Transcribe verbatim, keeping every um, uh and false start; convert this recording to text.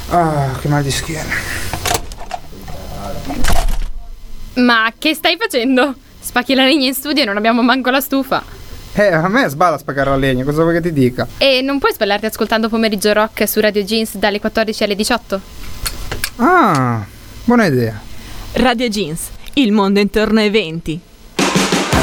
Ah, che mal di schiena. Ma che stai facendo? Spacchi la legna in studio e non abbiamo manco la stufa. Eh, a me sballa spaccare la legna, cosa vuoi che ti dica? E non puoi spallarti ascoltando Pomeriggio Rock su Radio Jeans dalle quattordici alle diciotto? Ah, buona idea. Radio Jeans, il mondo intorno ai venti.